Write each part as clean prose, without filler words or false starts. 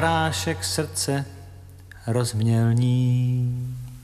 prášek srdce rozmělní.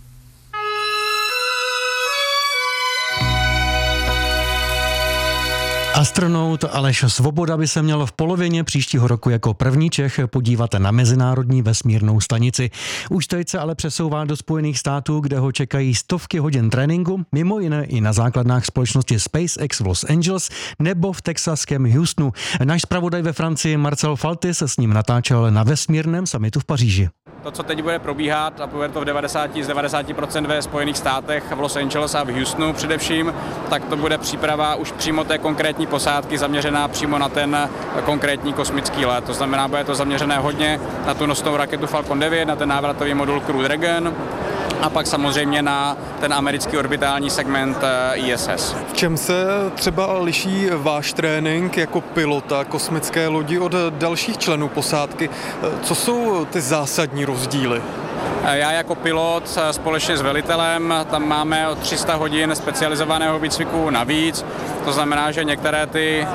Astronaut Aleš Svoboda by se měl v polovině příštího roku jako první Čech podívat na mezinárodní vesmírnou stanici. Už teď se ale přesouvá do Spojených států, kde ho čekají stovky hodin tréninku, mimo jiné i na základnách společnosti SpaceX v Los Angeles nebo v texaském Houstonu. Náš zpravodaj ve Francii Marcel Falty se s ním natáčel na vesmírném summitu v Paříži. To, co teď bude probíhat, a bude to z 90% ve Spojených státech, v Los Angeles a v Houstonu především, tak to bude příprava už přímo té konkrétní posádky zaměřená přímo na ten konkrétní kosmický let. To znamená, bude to zaměřené hodně na tu nosnou raketu Falcon 9, na ten návratový modul Crew Dragon a pak samozřejmě na ten americký orbitální segment ISS. V čem se třeba liší váš trénink jako pilota kosmické lodi od dalších členů posádky? Co jsou ty zásadní rozdíly? Já jako pilot společně s velitelem, tam máme o 300 hodin specializovaného výcviku navíc. To znamená, že některé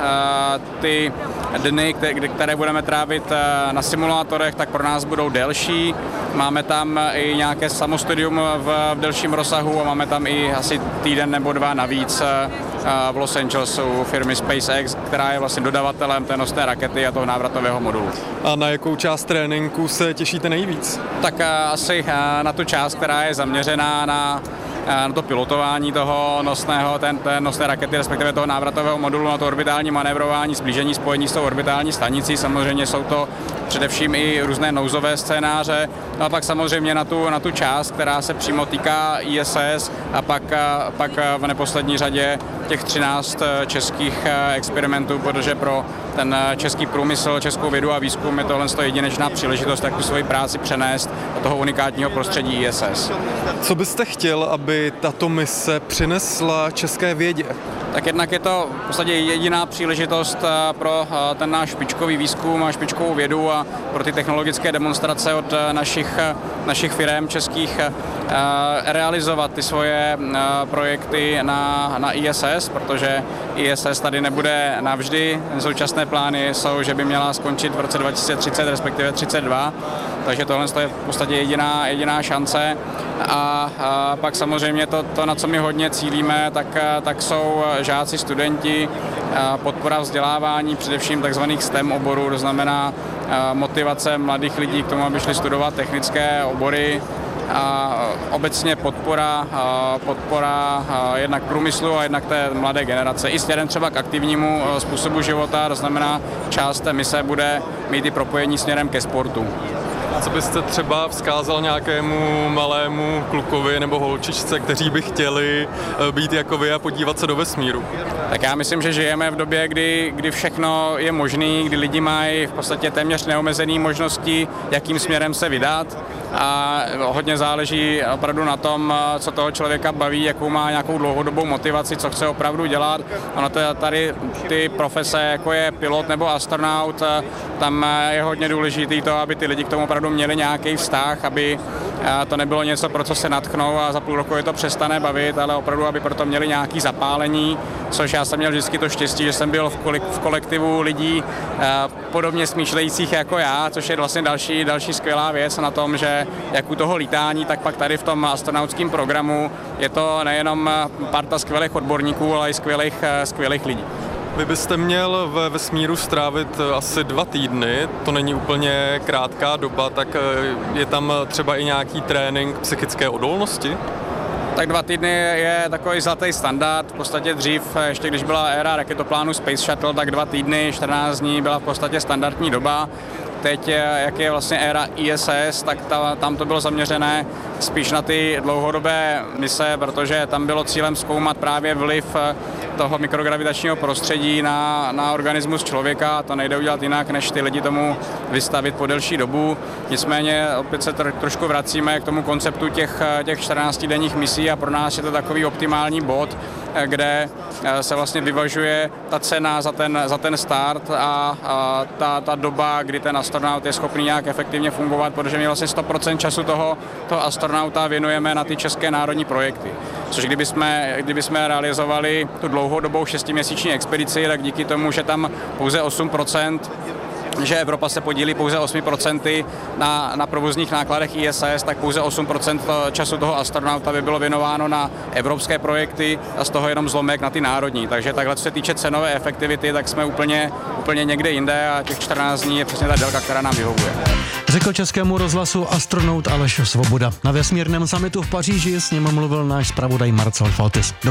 ty dny, které budeme trávit na simulátorech, tak pro nás budou delší. Máme tam i nějaké samostudium v delším rozsahu a máme tam i asi týden nebo dva navíc v Los Angeles u firmy SpaceX, která je vlastně dodavatelem té nosné rakety a toho návratového modulu. A na jakou část tréninku se těšíte nejvíc? Tak asi na tu část, která je zaměřená na to pilotování toho té nosné rakety, respektive toho návratového modulu, na to orbitální manévrování, sblížení, spojení s tou orbitální stanicí. Samozřejmě jsou to především i různé nouzové scénáře. No a pak samozřejmě na tu část, která se přímo týká ISS a pak v neposlední řadě těch 13 českých experimentů, protože pro ten český průmysl, českou vědu a výzkum je tohle jedinečná příležitost, jak tu svoji práci přenést do toho unikátního prostředí ISS. Co byste chtěl, aby tato mise přinesla české vědě? Tak jednak je to v podstatě jediná příležitost pro ten náš špičkový výzkum a špičkovou vědu a pro ty technologické demonstrace od našich firem českých realizovat ty svoje projekty na ISS, protože ISS tady nebude navždy. Současné plány jsou, že by měla skončit v roce 2030, respektive 32, takže tohle je v podstatě jediná šance. A pak samozřejmě to, na co my hodně cílíme, tak jsou žáci, studenti, podpora vzdělávání, především takzvaných STEM oborů, to znamená motivace mladých lidí k tomu, aby šli studovat technické obory, a obecně podpora jednak průmyslu a jednak té mladé generace. I směrem třeba k aktivnímu způsobu života, to znamená část té mise bude mít i propojení směrem ke sportu. Co byste třeba vzkázal nějakému malému klukovi nebo holčičce, kteří by chtěli být jako vy a podívat se do vesmíru? Tak já myslím, že žijeme v době, kdy všechno je možné, kdy lidi mají v podstatě téměř neomezené možnosti, jakým směrem se vydat. A hodně záleží opravdu na tom, co toho člověka baví, jakou má nějakou dlouhodobou motivaci, co chce opravdu dělat. Ono tady ty profese, jako je pilot nebo astronaut, tam je hodně důležité to, aby ty lidi k tomu opravdu měli nějaký vztah, aby to nebylo něco, pro co se nadchnou a za půl roku je to přestane bavit, ale opravdu, aby proto měli nějaké zapálení, což já jsem měl vždycky to štěstí, že jsem byl v kolektivu lidí podobně smýšlejících jako já, což je vlastně další skvělá věc na tom, že jak u toho lítání, tak pak tady v tom astronautském programu je to nejenom parta skvělých odborníků, ale i skvělých lidí. Vy byste měl ve vesmíru strávit asi 2 týdny, to není úplně krátká doba, tak je tam třeba i nějaký trénink psychické odolnosti? Tak 2 týdny je takový zlatý standard. V podstatě dřív, ještě když byla éra raketoplánu Space Shuttle, tak 2 týdny, 14 dní byla v podstatě standardní doba. Teď, jak je vlastně éra ISS, tak tam to bylo zaměřené spíš na ty dlouhodobé mise, protože tam bylo cílem zkoumat právě vliv toho mikrogravitačního prostředí na organismus člověka. To nejde udělat jinak, než ty lidi tomu vystavit po delší dobu. Nicméně opět se trošku vracíme k tomu konceptu těch 14denních misí a pro nás je to takový optimální bod, kde se vlastně vyvažuje ta cena za ten start a ta doba, kdy ten astronaut je schopný nějak efektivně fungovat, protože my vlastně 100% času toho astronauta věnujeme na ty české národní projekty. Což kdybychom realizovali tu dlouhodobou 6měsíční expedici, tak díky tomu, že tam pouze 8% že Evropa se podílí pouze 8% na provozních nákladech ISS, tak pouze 8% času toho astronauta by bylo věnováno na evropské projekty a z toho jenom zlomek na ty národní. Takže takhle, co se týče cenové efektivity, tak jsme úplně někde jinde a těch 14 dní je přesně ta délka, která nám vyhovuje. Řekl Českému rozhlasu astronaut Aleš Svoboda. Na vesmírném summitu v Paříži s ním mluvil náš zpravodaj Marcel Faltis.